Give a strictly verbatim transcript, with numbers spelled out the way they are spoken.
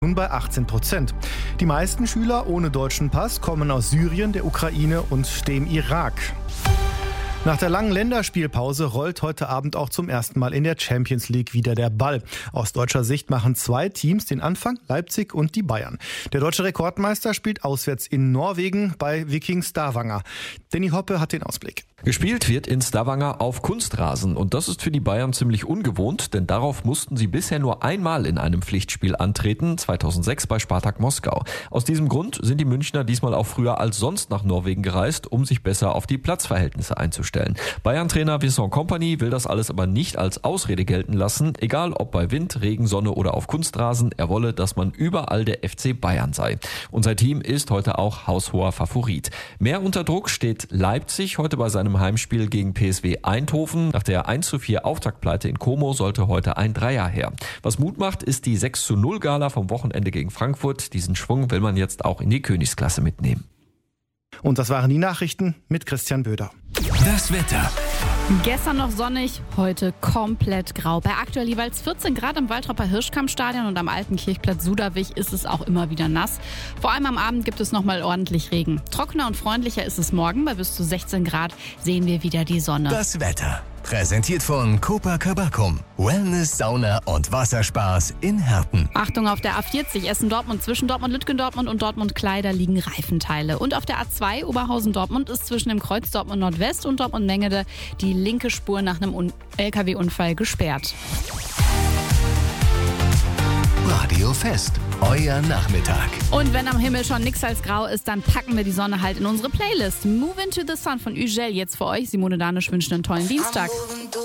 nun bei achtzehn Prozent. Die meisten Schüler ohne deutschen Pass kommen aus Syrien, der Ukraine und dem Irak. Nach der langen Länderspielpause rollt heute Abend auch zum ersten Mal in der Champions League wieder der Ball. Aus deutscher Sicht machen zwei Teams den Anfang, Leipzig und die Bayern. Der deutsche Rekordmeister spielt auswärts in Norwegen bei Viking Stavanger. Danny Hoppe hat den Ausblick. Gespielt wird in Stavanger auf Kunstrasen und das ist für die Bayern ziemlich ungewohnt, denn darauf mussten sie bisher nur einmal in einem Pflichtspiel antreten, zweitausendsechs bei Spartak Moskau. Aus diesem Grund sind die Münchner diesmal auch früher als sonst nach Norwegen gereist, um sich besser auf die Platzverhältnisse einzustellen. Bayern-Trainer Vincent Kompany will das alles aber nicht als Ausrede gelten lassen, egal ob bei Wind, Regen, Sonne oder auf Kunstrasen, er wolle, dass man überall der F C Bayern sei. Und sein Team ist heute auch haushoher Favorit. Mehr unter Druck steht Leipzig heute bei seinem Heimspiel gegen P S V Eindhoven. Nach der eins zu vier Auftaktpleite in Como sollte heute ein Dreier her. Was Mut macht, ist die sechs zu null Gala vom Wochenende gegen Frankfurt. Diesen Schwung will man jetzt auch in die Königsklasse mitnehmen. Und das waren die Nachrichten mit Christian Böder. Das Wetter. Gestern noch sonnig, heute komplett grau. Bei aktuell jeweils vierzehn Grad im Waltropper Hirschkampfstadion und am alten Kirchplatz Suderwig ist es auch immer wieder nass. Vor allem am Abend gibt es nochmal ordentlich Regen. Trockener und freundlicher ist es morgen. Bei bis zu sechzehn Grad sehen wir wieder die Sonne. Das Wetter. Präsentiert von Copacabana. Wellness, Sauna und Wasserspaß in Herten. Achtung, auf der A vierzig Essen-Dortmund zwischen Dortmund-Lütgendortmund und Dortmund-Kleider liegen Reifenteile. Und auf der A zwei Oberhausen-Dortmund ist zwischen dem Kreuz Dortmund-Nordwest und Dortmund-Mengede die linke Spur nach einem L K W-Unfall gesperrt. Radio Fest. Euer Nachmittag. Und wenn am Himmel schon nix als grau ist, dann packen wir die Sonne halt in unsere Playlist. Move into the Sun von Ugel jetzt für euch. Simone Danisch wünscht einen tollen Dienstag.